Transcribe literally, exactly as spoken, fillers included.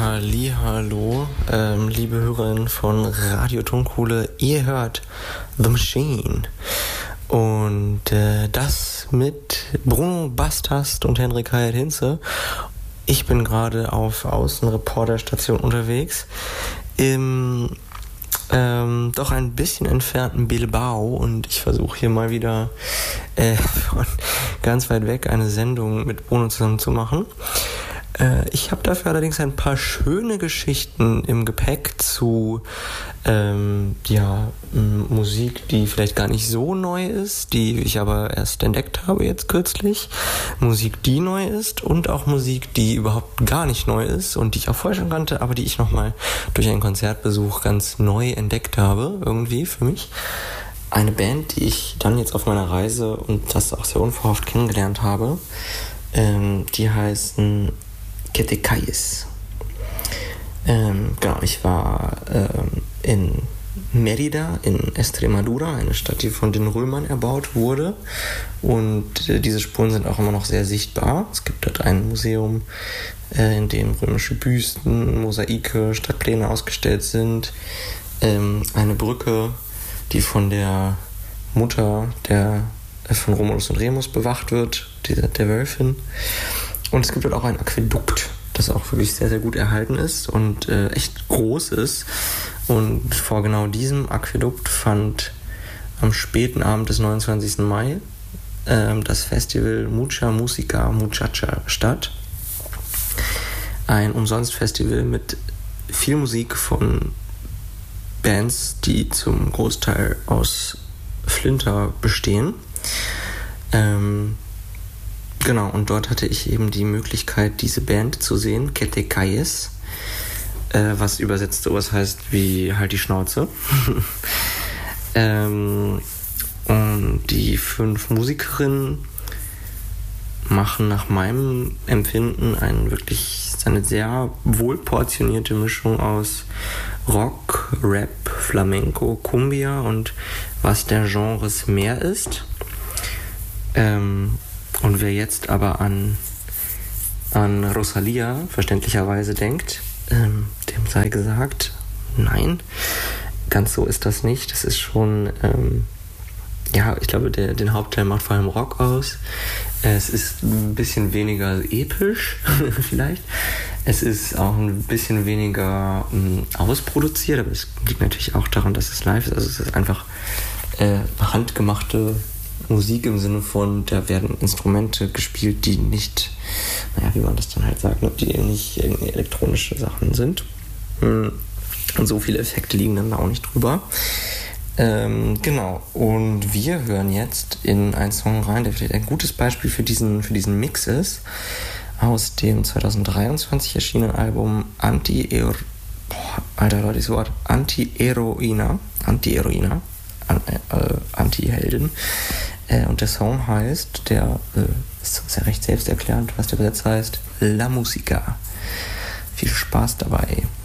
Hallihallo, ähm, liebe Hörerinnen von Radio Tonkohle, ihr hört The Machine und äh, das mit Bruno Bastast und Henrik Hayat-Hinze. Ich bin gerade auf Außenreporterstation unterwegs im ähm, doch ein bisschen entfernten Bilbao und ich versuche hier mal wieder äh, von ganz weit weg eine Sendung mit Bruno zusammen zu machen. Ich habe dafür allerdings ein paar schöne Geschichten im Gepäck zu ähm, ja, m- Musik, die vielleicht gar nicht so neu ist, die ich aber erst entdeckt habe jetzt kürzlich. Musik, die neu ist und auch Musik, die überhaupt gar nicht neu ist und die ich auch vorher schon kannte, aber die ich nochmal durch einen Konzertbesuch ganz neu entdeckt habe, irgendwie für mich. Eine Band, die ich dann jetzt auf meiner Reise und das auch sehr unverhofft kennengelernt habe, ähm, die heißen Kete Calles. Ähm, genau, ich war ähm, in Mérida in Extremadura, eine Stadt, die von den Römern erbaut wurde. Und äh, diese Spuren sind auch immer noch sehr sichtbar. Es gibt dort ein Museum, äh, in dem römische Büsten, Mosaike, Stadtpläne ausgestellt sind. Ähm, eine Brücke, die von der Mutter der, äh, von Romulus und Remus bewacht wird, die, der Wölfin. Und es gibt dort auch ein Aquädukt, das auch wirklich sehr, sehr gut erhalten ist und äh, echt groß ist. Und vor genau diesem Aquädukt fand am späten Abend des neunundzwanzigsten Mai äh, das Festival Mucha Musica Muchacha statt. Ein Umsonst-Festival mit viel Musik von Bands, die zum Großteil aus Flinter bestehen. Ähm, Genau, und dort hatte ich eben die Möglichkeit, diese Band zu sehen, Kete Calles, äh, was übersetzt sowas heißt wie halt die Schnauze. ähm, und die fünf Musikerinnen machen nach meinem Empfinden ein wirklich eine sehr wohlportionierte Mischung aus Rock, Rap, Flamenco, Cumbia und was der Genres mehr ist. Ähm, Und wer jetzt aber an, an Rosalía verständlicherweise denkt, ähm, dem sei gesagt, nein, ganz so ist das nicht. Das ist schon, ähm, ja, ich glaube, der, den Hauptteil macht vor allem Rock aus. Es ist ein bisschen weniger episch, vielleicht. Es ist auch ein bisschen weniger ähm, ausproduziert, aber es liegt natürlich auch daran, dass es live ist. Also es ist einfach äh, handgemachte Musik im Sinne von, da werden Instrumente gespielt, die nicht, naja, wie man das dann halt sagt, die nicht irgendwie elektronische Sachen sind. Und so viele Effekte liegen dann da auch nicht drüber. Ähm, genau, und wir hören jetzt in einen Song rein, der vielleicht ein gutes Beispiel für diesen, für diesen Mix ist, aus dem zwanzig dreiundzwanzig erschienenen Album Anti-Ero... Boah, Alter Leute, das Wort Anti-Heroina, Anti-Heroina, An, äh, Anti-Heldin. Äh, und der Song heißt, der äh, ist ja recht selbsterklärend, was der Übersetzer heißt, La Musica. Viel Spaß dabei.